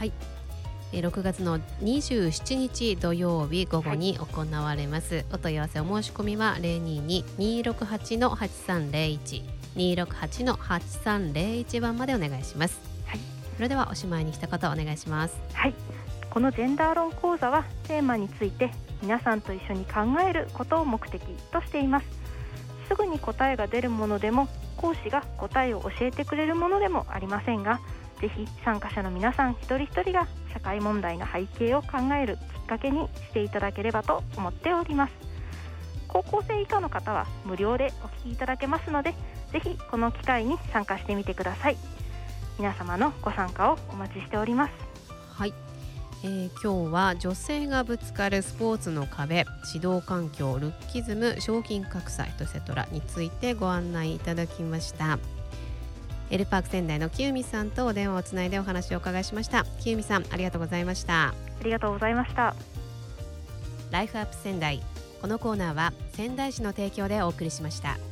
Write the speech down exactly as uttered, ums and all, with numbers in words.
はい、えーろくがつのにじゅうしちにち土曜日午後に行われます、はい、お問い合わせお申し込みは ゼロにーにーにーろくはちのはちさんゼロいち にーろくはちのはちさんゼロいち番までお願いします。はい、それではおしまいに一言お願いします。 はい、このジェンダー論講座はテーマについて皆さんと一緒に考えることを目的としています。すぐに答えが出るものでも講師が答えを教えてくれるものでもありませんが、ぜひ参加者の皆さん一人一人が社会問題の背景を考えるきっかけにしていただければと思っております。高校生以下の方は無料でお聞きいただけますので、ぜひこの機会に参加してみてください。皆様のご参加をお待ちしております。 はい、えー、今日は女性がぶつかるスポーツの壁、指導環境、ルッキズム、賞金格差エトセトラについてご案内いただきました。エルパーク仙台の清美さんとお電話をつないでお話をお伺いしました。清美さん、ありがとうございました。 ありがとうございました。 ライフアップ仙台、このコーナーは仙台市の提供でお送りしました。